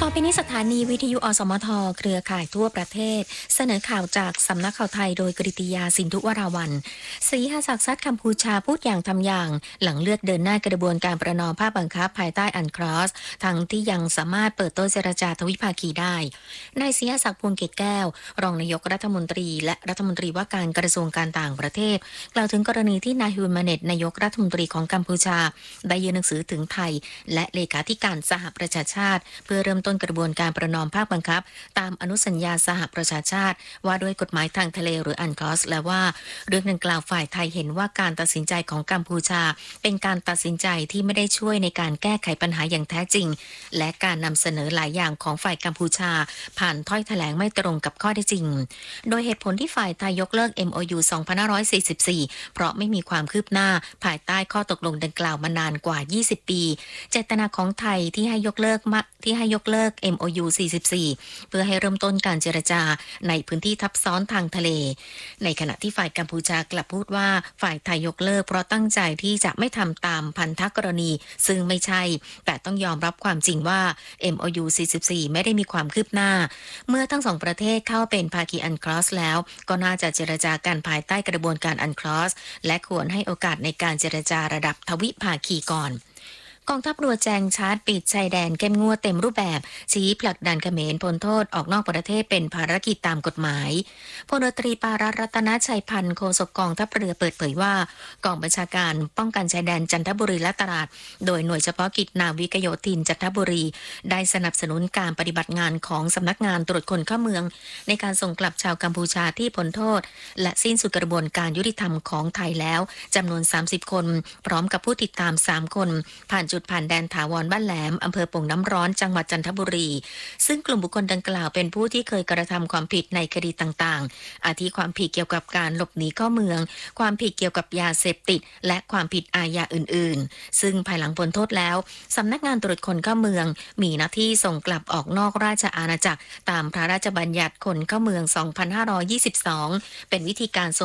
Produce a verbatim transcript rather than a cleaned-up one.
อไปนี้สถานีวิทยุอสมทเครือข่ายทั่วประเทศเสนอข่าวจากสำนักข่าวไทยโดยกฤติยาสินธุวราวันศรีหศักดิ์ซัดกัมพูชาพูดอย่างทำอย่างหลังเลือกเดินหน้ากระบวนการประนอมภาคบังคับภายใต้อันครอสทั้งที่ยังสามารถเปิดโต๊ะเจรจาทวิภาคีได้นายศรีหศักดิ์พวงเกตแก้วรองนายกรัฐมนตรีและรัฐมนตรีว่าการกระทรวงการต่างประเทศกล่าวถึงกรณีที่นายฮูนมาเน็ตนายกรัฐมนตรีของกัมพูชาได้ยื่นหนังสือถึงไทยและเลขาธิการสหประชาชาติเพื่อเริ่มต้นกระบวนการประนอมภาคบังคับตามอนุสัญญาสหประชาชาติว่าด้วยกฎหมายทางทะเลหรืออันคลอสและว่าเรื่องดังกล่าวฝ่ายไทยเห็นว่าการตัดสินใจของกัมพูชาเป็นการตัดสินใจที่ไม่ได้ช่วยในการแก้ไขปัญหาอย่างแท้จริงและการนำเสนอหลายอย่างของฝ่ายกัมพูชาผ่านถ้อยแถลงไม่ตรงกับข้อเท็จจริงโดยเหตุผลที่ฝ่ายไทยยกเลิก เอ็ม โอ ยู สองพันห้าร้อยสี่สิบสี่เพราะไม่มีความคืบหน้าภายใต้ข้อตกลงดังกล่าวมานานกว่ายี่สิบปีเจตนาของไทยที่ให้ยกเลิกมาที่ให้ยกเลิก เอ็ม โอ ยู สี่สิบสี่เพื่อให้เริ่มต้นการเจรจาในพื้นที่ทับซ้อนทางทะเลในขณะที่ฝ่ายกัมพูชากลับพูดว่าฝ่ายไทยยกเลิกเพราะตั้งใจที่จะไม่ทำตามพันธกรณีซึ่งไม่ใช่แต่ต้องยอมรับความจริงว่า เอ็ม โอ ยู สี่สิบสี่ไม่ได้มีความคืบหน้าเมื่อทั้งสองประเทศเข้าเป็นภาคีอันคลอสแล้วก็น่าจะเจรจากันภายใต้กระบวนการอันคลอสและควรให้โอกาสในการเจรจาระดับทวิภาคีก่อนกองทัพเรือแจงชาร์จปิดชายแดนเข้มงวดเต็มรูปแบบชี้ผลักดันเขมรพ้นโทษออกนอกประเทศเป็นภารกิจตามกฎหมายพลเรือตรีปารัตน์รัตนชัยพันธ์โฆษกกองทัพเรือเปิดเผยว่ากองบัญชาการป้องกันชายแดนจันทบุรีและตราดโดยหน่วยเฉพาะกิจนาวิกโยธินจันทบุรีได้สนับสนุนการปฏิบัติงานของสำนักงานตรวจคนเข้าเมืองในการส่งกลับชาวกัมพูชาที่พ้นโทษและสิ้นสุดกระบวนการยุติธรรมของไทยแล้วจำนวนสามสิบคนพร้อมกับผู้ติดตามสามคนผ่านจุดผ่านแดนถาวรบ้านแหลมอำเภอโป่งน้ำร้อนจังหวัดจันทบุรีซึ่งกลุ่มบุคคลดังกล่าวเป็นผู้ที่เคยกระทำความผิดในคดีต่างๆอาทิความผิดเกี่ยวกับการหลบหนีเข้าเมืองความผิดเกี่ยวกับยาเสพติดและความผิดอาญาอื่นๆซึ่งภายหลังพ้นโทษแล้วสำนักงานตรวจคนเข้าเมืองมีหน้าที่ส่งกลับออกนอกราชอาณาจักรตามพระราชบัญญัติคนเข้าเมือง สองพันห้าร้อยยี่สิบสองเป็นวิธีการ